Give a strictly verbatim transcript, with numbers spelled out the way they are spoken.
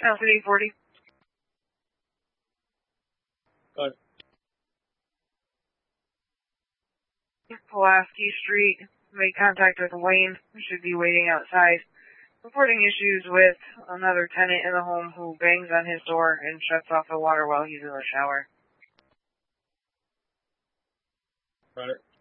Alpha eight forty. Got it. Pulaski Street. Made contact with Wayne. We should be waiting outside. Reporting issues with another tenant in the home who bangs on his door and shuts off the water while he's in the shower. Got it.